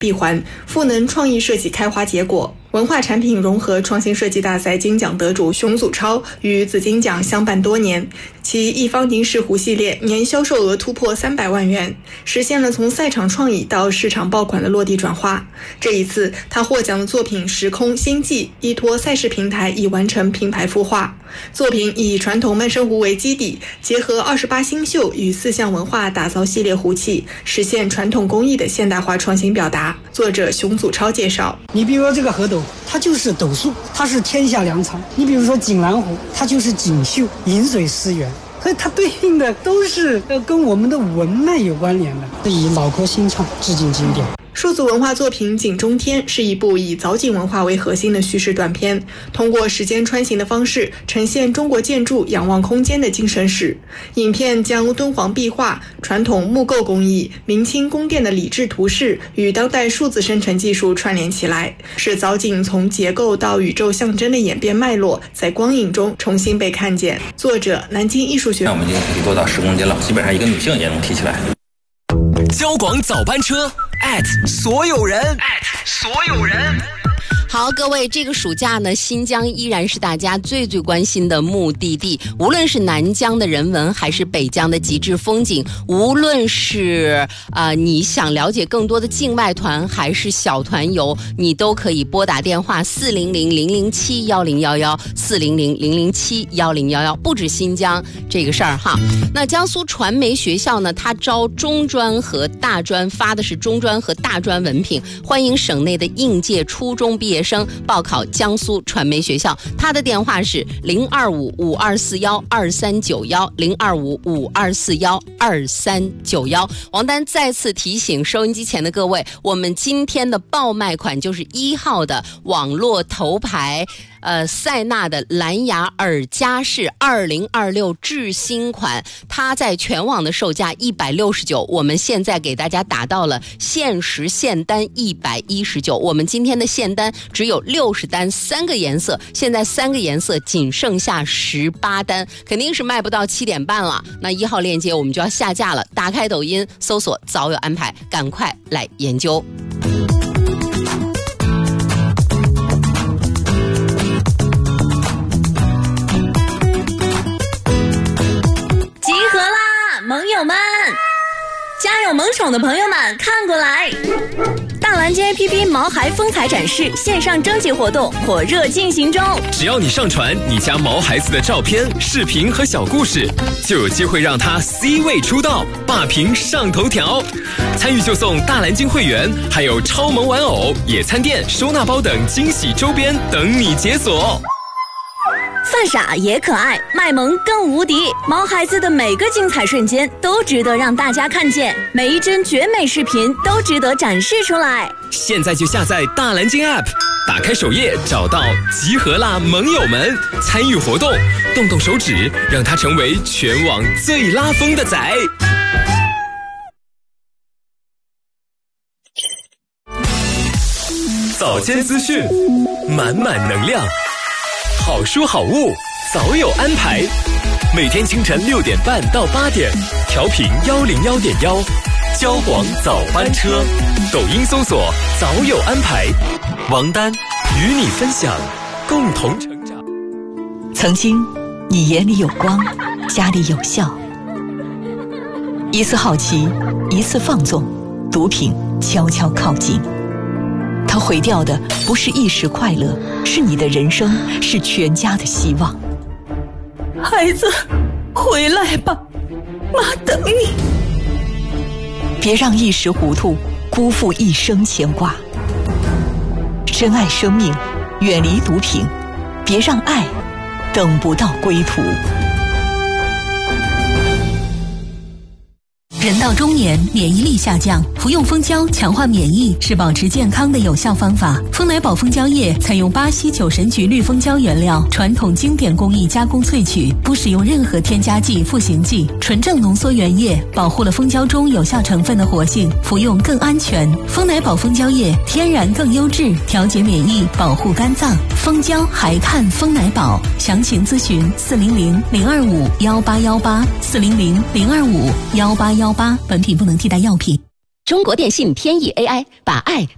闭环，赋能创意设计开花结果。文化产品融合创新设计大赛金奖得主熊祖超与紫金奖相伴多年，其一方凝视湖系列年销售额突破300万元，实现了从赛场创意到市场爆款的落地转化。这一次他获奖的作品《时空星际》依托赛事平台已完成品牌孵化。作品以传统慢生壶为基底，结合28星宿与4项文化打造系列壶器，实现传统工艺的现代化创新表达。作者熊祖超介绍， 你比如说这个河斗，它就是斗数，它是天下良草。你比如说锦兰壶，它就是锦绣，饮水思源，所以它对应的都是跟我们的文脉有关联的，以老歌新唱致敬经典。 数字文化作品《景中天》是一部以藻井文化为核心的叙事短片，通过时间穿行的方式呈现中国建筑仰望空间的精神史。影片将敦煌壁画、传统木构工艺、明清宫殿的礼制图式与当代数字生成技术串联起来，使藻井从结构到宇宙象征的演变脉络在光影中重新被看见。作者南京艺术学院。 那我们已经提多到10公斤了，基本上一个女性也能提起来。 交广早班车所有人好，各位，这个暑假呢，新疆依然是大家最关心的目的地。无论是南疆的人文，还是北疆的极致风景，无论是你想了解更多的境外团，还是小团游，你都可以拨打电话400-007-1011 400-007-1011。不止新疆这个事儿哈。那江苏传媒学校呢，它招中专和大专，发的是中专和大专文凭，欢迎省内的应届初中毕业生报考江苏传媒学校。他的电话是025-5241-2391 025-5241-2391。王丹再次提醒收音机前的各位，我们今天的爆卖款就是1号的网络头牌塞纳的蓝牙耳夹式2026至新款，它在全网的售价169，我们现在给大家打到了限时限单119。我们今天的限单只有60单，3个颜色，现在3个颜色仅剩下18单，肯定是卖不到7点半了。那1号链接我们就要下架了，打开抖音搜索早有安排，赶快来研究。 盟友们，家有萌宠的朋友们看过来，大蓝鲸 APP 毛孩风采展示线上征集活动火热进行中， 只要你上传你家毛孩子的照片、视频和小故事，就有机会让他 C 位出道，霸屏上头条。参与就送大蓝鲸会员，还有超萌玩偶、野餐垫、收纳包等惊喜周边等你解锁。 犯傻也可爱，卖萌更无敌。毛孩子的每个精彩瞬间都值得让大家看见，每一帧绝美视频都值得展示出来。 现在就下载大蓝鲸 App， 打开首页找到集合啦盟友们，参与活动，动动手指，让他成为全网最拉风的仔。早间资讯，满满能量。好书好物早有安排，每天清晨6点半到8点，调频101.1，交广早班车，抖音搜索早有安排，王丹与你分享，共同成长。 曾经，你眼里有光，家里有笑。一次好奇，一次放纵，毒品悄悄靠近。它毁掉的不是一时快乐，是你的人生，是全家的希望。 孩子，回来吧，妈等你。 别让一时糊涂辜负一生牵挂。珍爱生命，远离毒品，别让爱等不到归途。 人到中年，免疫力下降，服用蜂胶强化免疫是保持健康的有效方法。丰奶宝蜂胶液采用巴西酒神菊绿蜂胶原料，传统经典工艺加工萃取，不使用任何添加剂、赋形剂，纯正浓缩原液，保护了蜂胶中有效成分的活性，服用更安全。丰奶宝蜂胶液天然更优质，调节免疫，保护肝脏。蜂胶还看丰奶宝，详情咨询400-025-1818 400-025-1818。本品不能替代药品。 中国电信天翼 AI 把爱